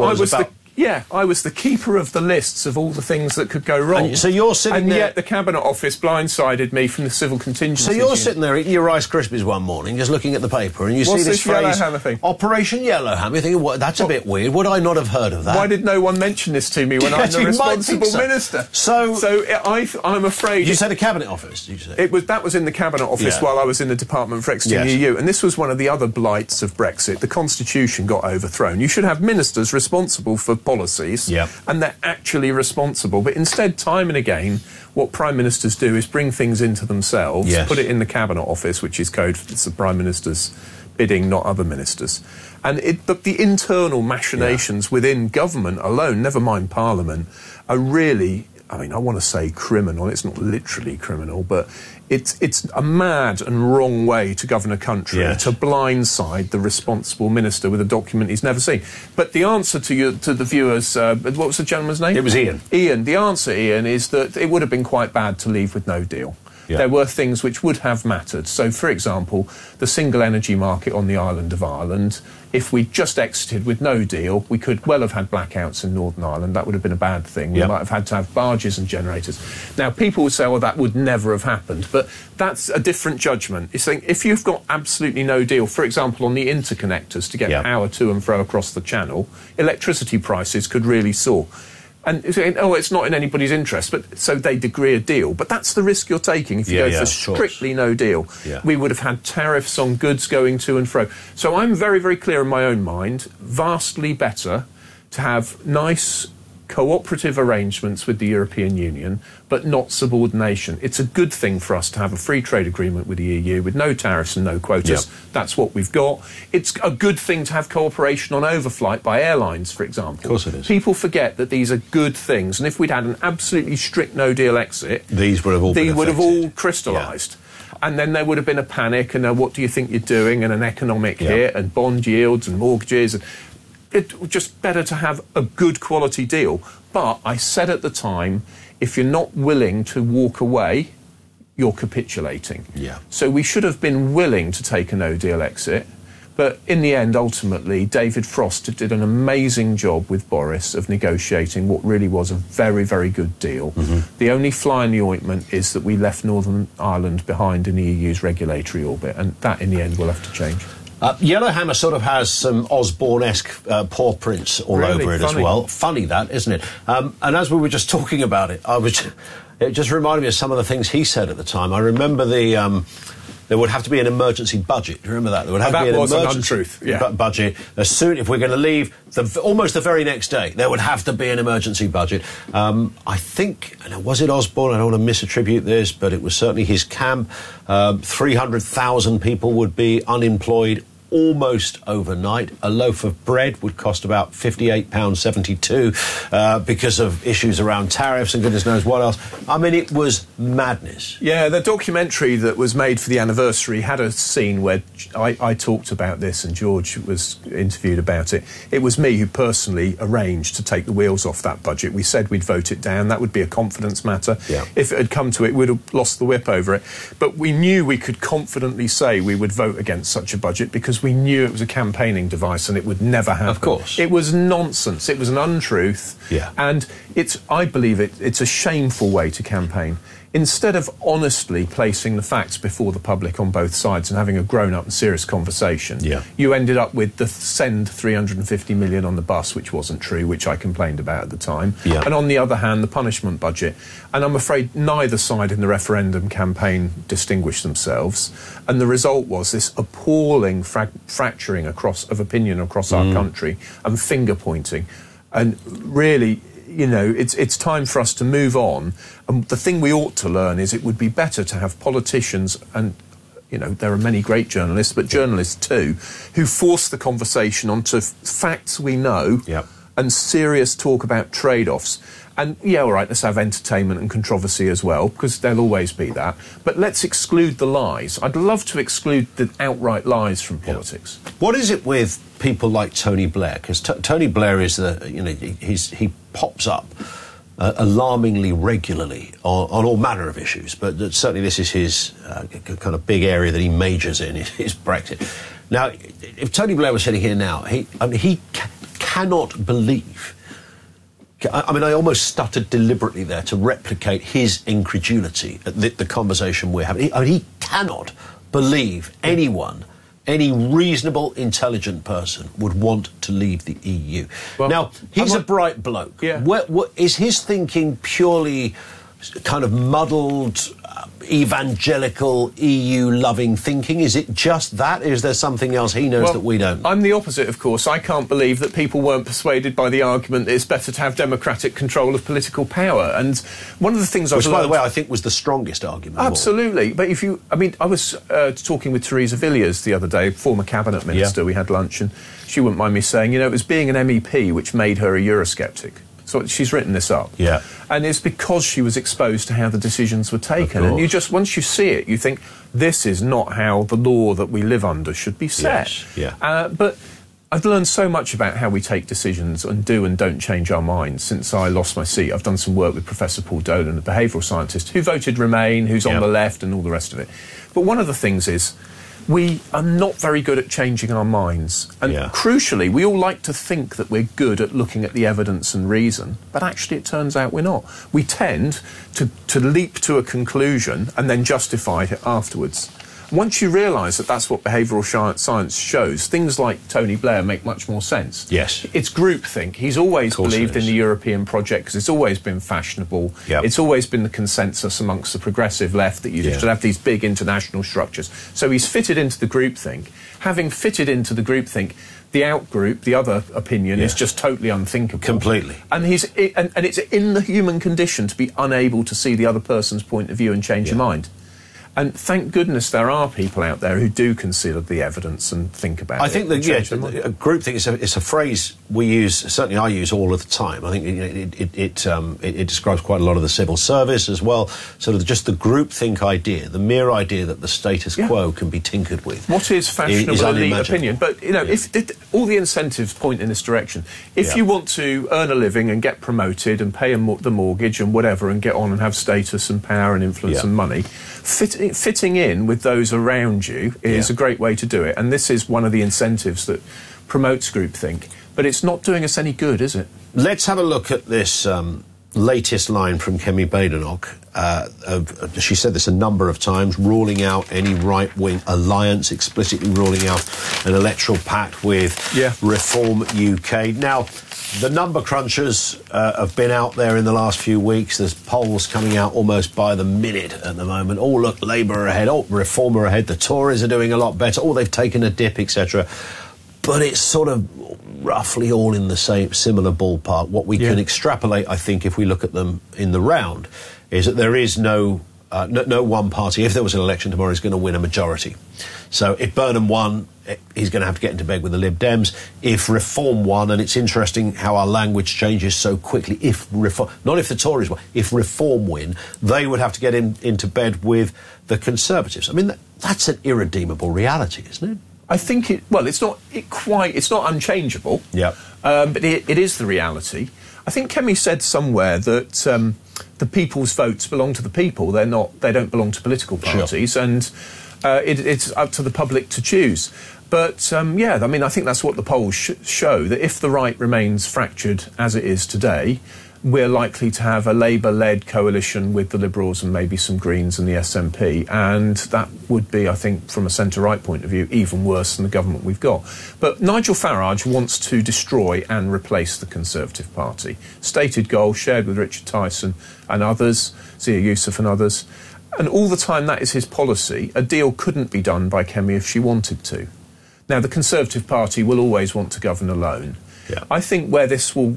I was the keeper of the lists of all the things that could go wrong. So you're sitting there... And yet the Cabinet Office blindsided me from the civil contingency. So you're sitting there eating your Rice Krispies one morning, just looking at the paper, and you see this phrase, Yellowhammer thing? Operation Yellowhammer. You're thinking, what, that's a bit weird. Would I not have heard of that? Why did no one mention this to me when I'm the responsible minister? So I'm afraid... You said a Cabinet Office, did you say? That was in the Cabinet Office while I was in the Department for Exiting the EU, and this was one of the other blights of Brexit. The Constitution got overthrown. You should have ministers responsible for policies, and they're actually responsible. But instead, time and again, what Prime Ministers do is bring things into themselves, put it in the Cabinet Office, which is code for the Prime Minister's bidding, not other ministers. And the internal machinations within government alone, never mind Parliament, are really... I mean, I want to say criminal. It's not literally criminal, but it's a mad and wrong way to govern a country, to blindside the responsible minister with a document he's never seen. But the answer to the viewers, what was the gentleman's name? It was Ian. Ian. The answer, Ian, is that it would have been quite bad to leave with no deal. There were things which would have mattered. So, for example, the single energy market on the island of Ireland, if we just exited with no deal, we could well have had blackouts in Northern Ireland. That would have been a bad thing. We might have had to have barges and generators. Now, people would say, well, that would never have happened. But that's a different judgment. It's saying if you've got absolutely no deal, for example, on the interconnectors to get power to and fro across the channel, electricity prices could really soar. And saying, oh, it's not in anybody's interest, but so they'd agree a deal. But that's the risk you're taking if you go for strictly no deal. We would have had tariffs on goods going to and fro. So I'm very, very clear in my own mind, vastly better to have nice cooperative arrangements with the European Union, but not subordination. It's a good thing for us to have a free trade agreement with the EU with no tariffs and no quotas. That's what we've got. It's a good thing to have cooperation on overflight by airlines, for example. Of course it is. People forget that these are good things, and if we'd had an absolutely strict no-deal exit, these would have all crystallised. And then there would have been a panic, and what do you think you're doing, and an economic hit, and bond yields and mortgages. And it's just better to have a good quality deal. But I said at the time, if you're not willing to walk away, you're capitulating. So we should have been willing to take a no-deal exit. But in the end, ultimately, David Frost did an amazing job with Boris of negotiating what really was a very, very good deal. The only fly in the ointment is that we left Northern Ireland behind in the EU's regulatory orbit, and that, in the end, will have to change. Yellowhammer sort of has some Osborne-esque paw prints all over it as well. Funny that, isn't it? And as we were just talking about it, it just reminded me of some of the things he said at the time. I remember there would have to be an emergency budget. Do you remember that? There would have to be an emergency budget. As soon, if we're going to leave, almost the very next day, there would have to be an emergency budget. I think, was it Osborne? I don't want to misattribute this, but it was certainly his camp. 300,000 people would be unemployed almost overnight. A loaf of bread would cost about £58.72 because of issues around tariffs and goodness knows what else. I mean, it was madness. Yeah, the documentary that was made for the anniversary had a scene where I talked about this and George was interviewed about it. It was me who personally arranged to take the wheels off that budget. We said we'd vote it down. That would be a confidence matter. If it had come to it, we'd have lost the whip over it. But we knew we could confidently say we would vote against such a budget because we knew it was a campaigning device and it would never happen. Of course. It was nonsense. It was an untruth. And I believe it's a shameful way to campaign. instead of honestly placing the facts before the public on both sides and having a grown-up and serious conversation, you ended up with the send 350 million on the bus, which wasn't true, which I complained about at the time. And on the other hand, the punishment budget. And I'm afraid neither side in the referendum campaign distinguished themselves. And the result was this appalling fracturing of opinion across our country and finger-pointing. And really, you know, it's time for us to move on. And the thing we ought to learn is it would be better to have politicians, and, you know, there are many great journalists, but journalists too, who force the conversation onto facts we know and serious talk about trade-offs. And, yeah, all right, let's have entertainment and controversy as well, because there'll always be that. But let's exclude the lies. I'd love to exclude the outright lies from politics. What is it with people like Tony Blair? Because Tony Blair is he pops up alarmingly regularly on all manner of issues, but certainly this is his kind of big area that he majors in, is Brexit. Now, if Tony Blair was sitting here now, he cannot believe... I mean, I almost stuttered deliberately there to replicate his incredulity at the conversation we're having. He cannot believe anyone, any reasonable, intelligent person would want to leave the EU. Well, now, he's a bright bloke. What, is his thinking purely kind of muddled, evangelical, EU-loving thinking? Is it just that? Is there something else he knows that we don't? I'm the opposite, of course. I can't believe that people weren't persuaded by the argument that it's better to have democratic control of political power. And one of the things Which, by the way, I think was the strongest argument. Absolutely. But if you... I mean, I was talking with Theresa Villiers the other day, former cabinet minister. We had lunch, and she wouldn't mind me saying, you know, it was being an MEP which made her a Eurosceptic. So she's written this up. And it's because she was exposed to how the decisions were taken. And you just, once you see it, you think, this is not how the law that we live under should be set. But I've learned so much about how we take decisions and do and don't change our minds since I lost my seat. I've done some work with Professor Paul Dolan, a behavioural scientist, who voted Remain, who's on the left and all the rest of it. But one of the things is, we are not very good at changing our minds. And crucially, we all like to think that we're good at looking at the evidence and reason, but actually it turns out we're not. We tend to leap to a conclusion and then justify it afterwards. Once you realise that that's what behavioural science shows, things like Tony Blair make much more sense. It's groupthink. He's always believed in the European project because it's always been fashionable. It's always been the consensus amongst the progressive left that you should have these big international structures. So he's fitted into the groupthink. Having fitted into the groupthink, the outgroup, the other opinion, is just totally unthinkable. Completely. And and it's in the human condition to be unable to see the other person's point of view and change your mind. And thank goodness there are people out there who do consider the evidence and think about it. I think that, groupthink is a phrase we use, certainly I use all of the time. I think it describes quite a lot of the civil service as well. Sort of just the groupthink idea, the mere idea that the status quo can be tinkered with. What is fashionable elite opinion? But, you know, if all the incentives point in this direction. If you want to earn a living and get promoted and pay the mortgage and whatever and get on and have status and power and influence and money, fitting in with those around you is a great way to do it. And this is one of the incentives that promotes groupthink. But it's not doing us any good, is it? Let's have a look at this latest line from Kemi Badenoch. She said this a number of times, ruling out any right-wing alliance, explicitly ruling out an electoral pact with Reform UK. Now, the number crunchers have been out there in the last few weeks. There's polls coming out almost by the minute at the moment. Oh, look, Labour are ahead. Oh, Reform are ahead. The Tories are doing a lot better. Oh, they've taken a dip, etc. But it's sort of roughly all in the same similar ballpark. What we can extrapolate, I think, if we look at them in the round, is that there is no one party, if there was an election tomorrow, is going to win a majority. So if Burnham won, he's going to have to get into bed with the Lib Dems. If Reform won, and it's interesting how our language changes so quickly, not if the Tories won, if Reform win, they would have to get into bed with the Conservatives. I mean, that's an irredeemable reality, isn't it? I think it's not unchangeable. But it is the reality. I think Kemi said somewhere that the people's votes belong to the people. They don't belong to political parties, and it's up to the public to choose. But I mean, I think that's what the polls show, that if the right remains fractured as it is today, we're likely to have a Labour-led coalition with the Liberals and maybe some Greens and the SNP, and that would be, I think, from a centre-right point of view, even worse than the government we've got. But Nigel Farage wants to destroy and replace the Conservative Party. Stated goal, shared with Richard Tyson and others, Zia Youssef and others. And all the time that is his policy. A deal couldn't be done by Kemi if she wanted to. Now, the Conservative Party will always want to govern alone. Yeah. I think where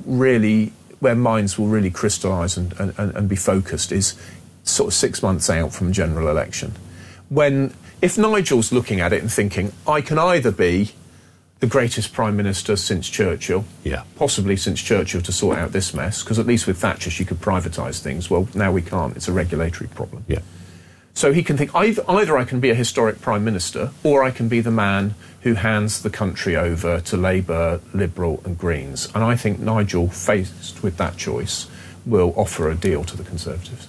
minds will really crystallise and be focused is sort of 6 months out from a general election. If Nigel's looking at it and thinking, I can either be the greatest Prime Minister since Churchill, possibly since Churchill to sort out this mess, because at least with Thatcher she could privatise things. Well, now we can't. It's a regulatory problem. Yeah. So he can think, either I can be a historic Prime Minister, or I can be the man who hands the country over to Labour, Liberal and Greens. And I think Nigel, faced with that choice, will offer a deal to the Conservatives.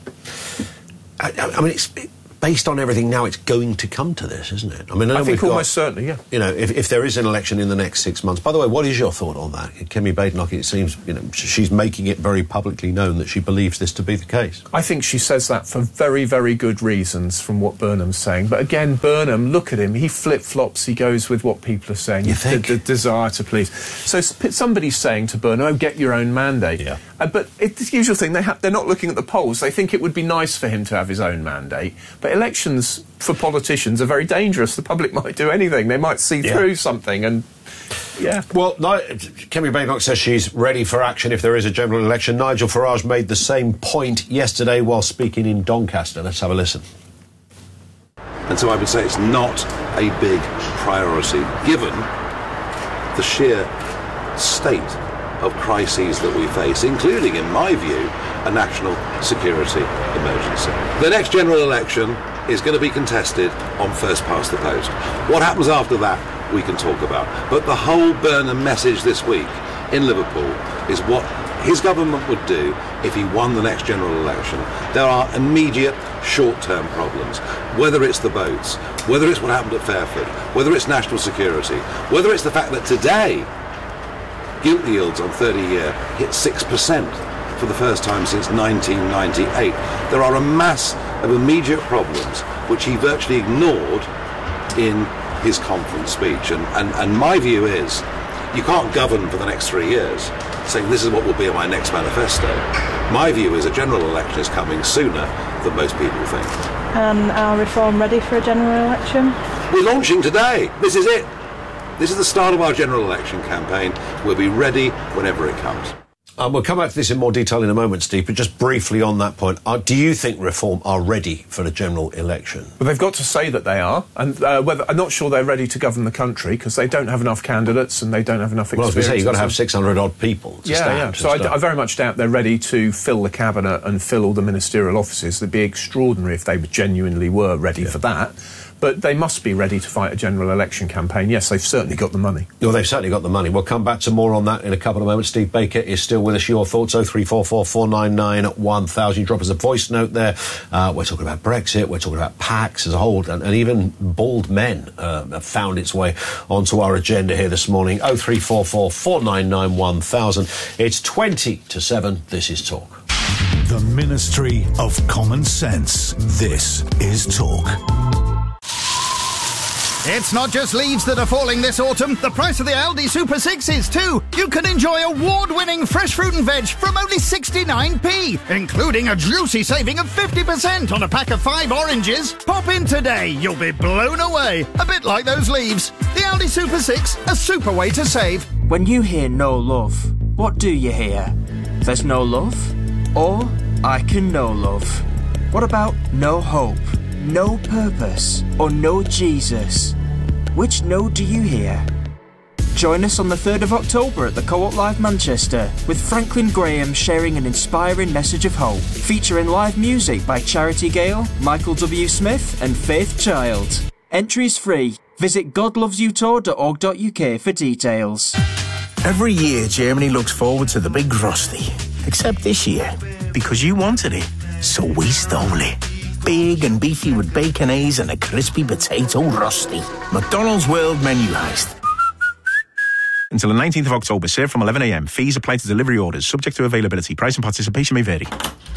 I mean, it's based on everything now, it's going to come to this, isn't it? I mean, I think almost certainly, yeah. You know, if there is an election in the next 6 months. By the way, what is your thought on that? Kemi Badenoch, it seems, you know, she's making it very publicly known that she believes this to be the case. I think she says that for very, very good reasons from what Burnham's saying. But again, Burnham, look at him. He flip-flops. He goes with what people are saying. You think? The desire to please. So somebody's saying to Burnham, oh, get your own mandate. Yeah. But it's the usual thing. They're not looking at the polls. They think it would be nice for him to have his own mandate. But elections for politicians are very dangerous. The public might do anything. They might see through something and... Yeah. Well, Kemi Badenoch says she's ready for action if there is a general election. Nigel Farage made the same point yesterday while speaking in Doncaster. Let's have a listen. And so I would say it's not a big priority, given the sheer state of crises that we face, including, in my view, a national security emergency. The next general election is going to be contested on first past the post. What happens after that, we can talk about. But the whole Burnham message this week in Liverpool is what his government would do if he won the next general election. There are immediate short-term problems, whether it's the boats, whether it's what happened at Fairford, whether it's national security, whether it's the fact that today gilt yields on 30-year hit 6% for the first time since 1998. There are a mass of immediate problems which he virtually ignored in his conference speech. And my view is, you can't govern for the next 3 years saying this is what will be in my next manifesto. My view is a general election is coming sooner than most people think. Are Reform ready for a general election? We're launching today. This is it. This is the start of our general election campaign. We'll be ready whenever it comes. We'll come back to this in more detail in a moment, Steve, but just briefly on that point, do you think Reform are ready for the general election? Well, they've got to say that they are, and I'm not sure they're ready to govern the country because they don't have enough candidates and they don't have enough experience. Well, as we say, you've got to have 600-odd people to stand. So I very much doubt they're ready to fill the cabinet and fill all the ministerial offices. It'd be extraordinary if they genuinely were ready for that. But they must be ready to fight a general election campaign. Yes, they've certainly got the money. Well, they've certainly got the money. We'll come back to more on that in a couple of moments. Steve Baker is still with us. Your thoughts, 0344 499 1000. Drop us a voice note there. We're talking about Brexit. We're talking about PACs as a whole. And even bald men have found its way onto our agenda here this morning. 0344 499 1000. It's 20 to 7. This is Talk. The Ministry of Common Sense. This is Talk. It's not just leaves that are falling this autumn. The price of the Aldi Super 6 is too. You can enjoy award-winning fresh fruit and veg from only 69p, including a juicy saving of 50% on a pack of 5 oranges. Pop in today. You'll be blown away. A bit like those leaves. The Aldi Super 6, a super way to save. When you hear no love, what do you hear? There's no love? Or I can know love. What about no hope? No purpose, or no Jesus? Which no do you hear? Join us on the 3rd of October at the Co-op Live Manchester, with Franklin Graham sharing an inspiring message of hope, featuring live music by Charity Gale, Michael W. Smith and Faith Child. Entries free. Visit godlovesyoutour.org.uk for details. Every year, Germany looks forward to the big Frosty. Except this year, because you wanted it, so we stole it. Big and beefy with bacon, eggs and a crispy potato rusty. McDonald's World Menu Heist. until the 19th of October. Served from 11 a.m. Fees apply to delivery orders. Subject to availability. Price and participation may vary.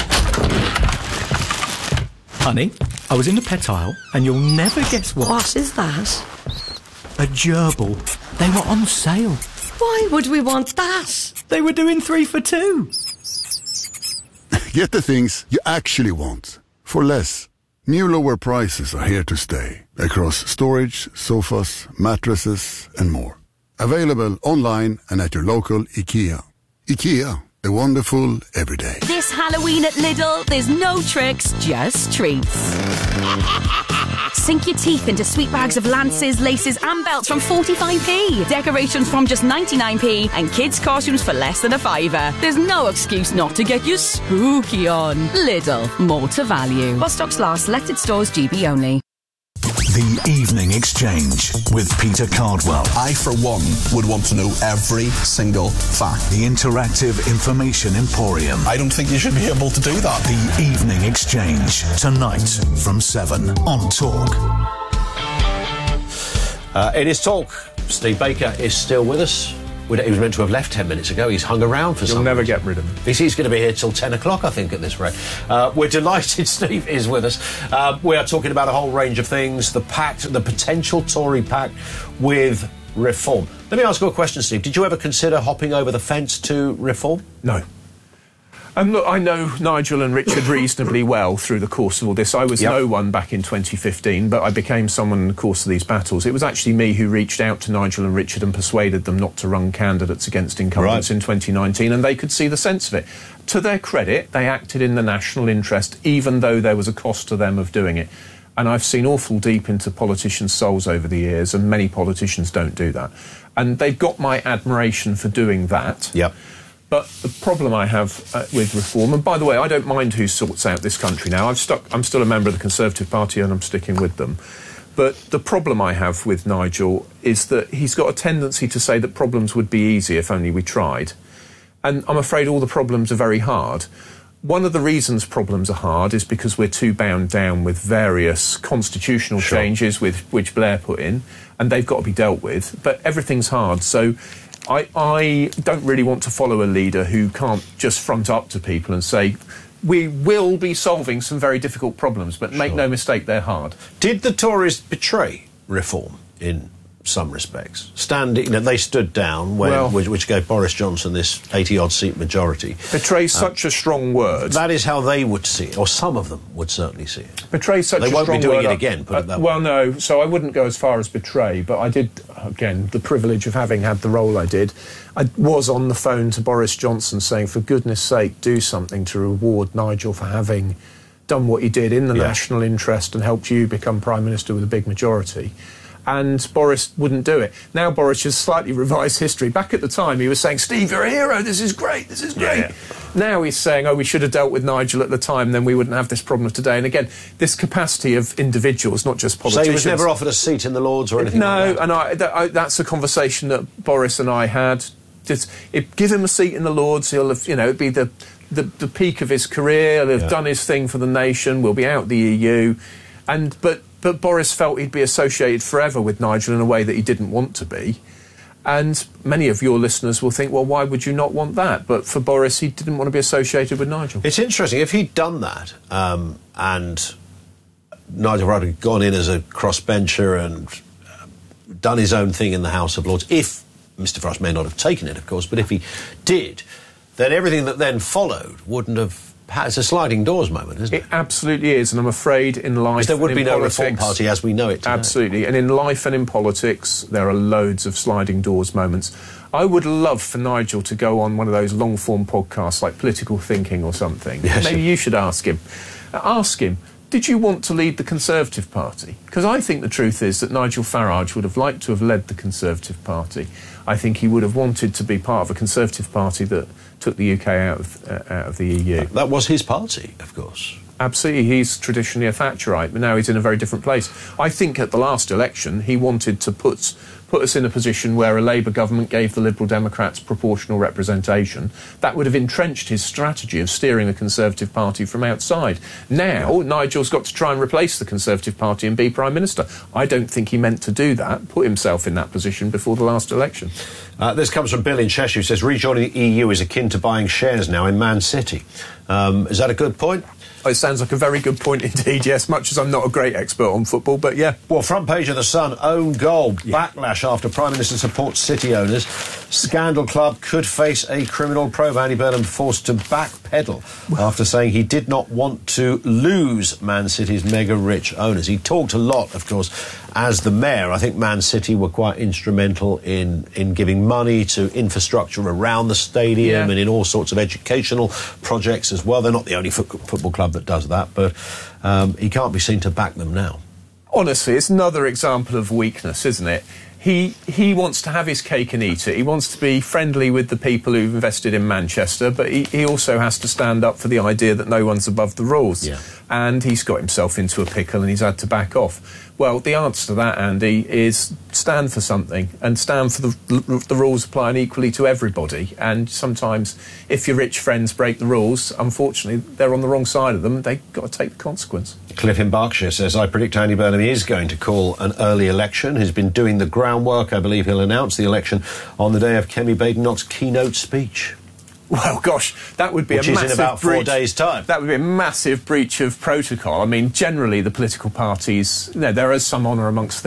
Honey, I was in the pet aisle, and you'll never guess what. What is that? A gerbil. They were on sale. Why would we want that? They were doing 3 for 2. Get the things you actually want for less. New lower prices are here to stay across storage, sofas, mattresses and more. Available online and at your local IKEA. IKEA, the wonderful everyday. This Halloween at Lidl, there's no tricks, just treats. Sink your teeth into sweet bags of lances, laces and belts from 45p. Decorations from just 99p and kids' costumes for less than a fiver. There's no excuse not to get you spooky on. Lidl, more to value. While stocks last, selected stores GB only. The Evening Exchange with Peter Cardwell. I, for one, would want to know every single fact. The Interactive Information Emporium. I don't think you should be able to do that. The Evening Exchange, tonight from 7 on Talk. It is Talk. Steve Baker is still with us. He was meant to have left 10 minutes ago. He's hung around for some You'll never reason. get rid of him. He's going to be here till 10 o'clock, I think, at this rate. We're delighted Steve is with us. We are talking about a whole range of things. The pact, the potential Tory pact with reform. Let me ask you a question, Steve. Did you ever consider hopping over the fence to reform? No. Look, I know Nigel and Richard reasonably well through the course of all this. I was no one back in 2015, but I became someone in the course of these battles. It was actually me who reached out to Nigel and Richard and persuaded them not to run candidates against incumbents in 2019, and they could see the sense of it. To their credit, they acted in the national interest, even though there was a cost to them of doing it. And I've seen awful deep into politicians' souls over the years, and many politicians don't do that. And they've got my admiration for doing that. Yep. But the problem I have with reform, and by the way, I don't mind who sorts out this country now. I'm still a member of the Conservative Party and I'm sticking with them. But the problem I have with Nigel is that he's got a tendency to say that problems would be easy if only we tried. And I'm afraid all the problems are very hard. One of the reasons problems are hard is because we're too bound down with various constitutional changes which Blair put in, and they've got to be dealt with. But everything's hard, so I don't really want to follow a leader who can't just front up to people and say, we will be solving some very difficult problems, but make no mistake, they're hard. Did the Tories betray reform in some respects? They stood down, which gave Boris Johnson this 80-odd seat majority. Betray such a strong word. That is how they would see it, or some of them would certainly see it. Betray such a strong word. They won't be doing it again, put it that way. Well, no, so I wouldn't go as far as betray, but I did, again, the privilege of having had the role I did. I was on the phone to Boris Johnson saying, for goodness sake, do something to reward Nigel for having done what he did in the national interest and helped you become Prime Minister with a big majority. And Boris wouldn't do it. Now Boris has slightly revised history. Back at the time, he was saying, Steve, you're a hero, this is great, this is great. Yeah. Now he's saying, we should have dealt with Nigel at the time, then we wouldn't have this problem of today. And again, this capacity of individuals, not just politicians. So he was never offered a seat in the Lords or anything like that? No, and that's a conversation that Boris and I had. Just give him a seat in the Lords, he'll have, it'd be the peak of his career, he'll have done his thing for the nation, we'll be out the EU. But Boris felt he'd be associated forever with Nigel in a way that he didn't want to be. And many of your listeners will think, well, why would you not want that? But for Boris, he didn't want to be associated with Nigel. It's interesting. If he'd done that and Nigel Farage had gone in as a crossbencher and done his own thing in the House of Lords, if Mr Farage may not have taken it, of course, but if he did, then everything that then followed wouldn't have... It's a sliding doors moment, isn't it? It absolutely is, and I'm afraid in life... Because there would be no politics, Reform Party as we know it today. Absolutely, and in life and in politics, there are loads of sliding doors moments. I would love for Nigel to go on one of those long-form podcasts like Political Thinking or something. Yes. Maybe you should ask him. Did you want to lead the Conservative Party? Because I think the truth is that Nigel Farage would have liked to have led the Conservative Party. I think he would have wanted to be part of a Conservative Party that took the UK out of the EU. That was his party, of course. absolutely. He's traditionally a Thatcherite, but now he's in a very different place. I think at the last election he wanted to put us in a position where a Labour government gave the Liberal Democrats proportional representation. That would have entrenched his strategy of steering the Conservative Party from outside. Now, Nigel's got to try and replace the Conservative Party and be Prime Minister. I don't think he meant to do that, put himself in that position before the last election. This comes from Bill in Cheshire, who says rejoining the EU is akin to buying shares now in Man City. Is that a good point? It sounds like a very good point indeed, yes, much as I'm not a great expert on football, but yeah. Well, front page of The Sun, own goal, backlash after Prime Minister supports City owners. Scandal Club could face a criminal probe. Andy Burnham forced to backpedal after saying he did not want to lose Man City's mega-rich owners. He talked a lot, of course, as the mayor. I think Man City were quite instrumental in giving money to infrastructure around the stadium and in all sorts of educational projects as well. They're not the only football club that does that, but he can't be seen to back them now. Honestly, it's another example of weakness, isn't it? He wants to have his cake and eat it. He wants to be friendly with the people who've invested in Manchester, but he also has to stand up for the idea that no one's above the rules. Yeah. And he's got himself into a pickle and he's had to back off. Well, the answer to that, Andy, is stand for something and stand for the rules applying equally to everybody. And sometimes, if your rich friends break the rules, unfortunately, they're on the wrong side of them. They've got to take the consequence. Cliff in Berkshire says, I predict Andy Burnham is going to call an early election. He's been doing the groundwork. I believe he'll announce the election on the day of Kemi Badenoch's keynote speech. Well, gosh, that would be Which a is massive in about 4 breach. days' time. That would be a massive breach of protocol. I mean, generally, the political parties, there is some honour amongst